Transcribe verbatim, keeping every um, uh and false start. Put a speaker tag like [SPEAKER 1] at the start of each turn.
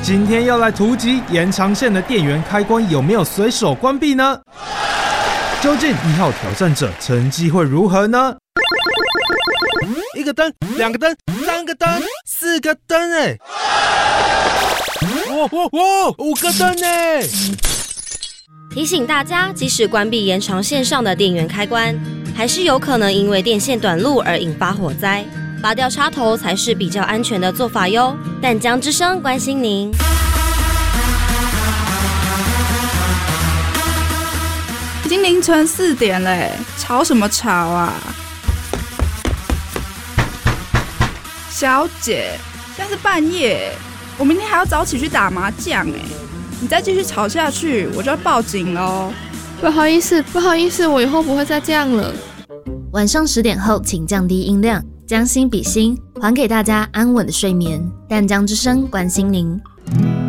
[SPEAKER 1] 今天要来突击延长线的电源开关有没有随手关闭呢？究竟一号挑战者成绩会如何呢？一个灯，两个灯，三个灯，四个灯哎！哇哇哇，五个灯哎！
[SPEAKER 2] 提醒大家，即使关闭延长线上的电源开关，还是有可能因为电线短路而引发火灾。拔掉插头才是比较安全的做法哟。淡江之声关心您。
[SPEAKER 3] 已经凌晨四点嘞，吵什么吵啊？小姐，现在是半夜，我明天还要早起去打麻将哎。你再继续吵下去，我就要报警喽！
[SPEAKER 4] 不好意思，不好意思，我以后不会再这样了。
[SPEAKER 5] 晚上十点后，请降低音量，将心比心，还给大家安稳的睡眠。淡江之声关心您。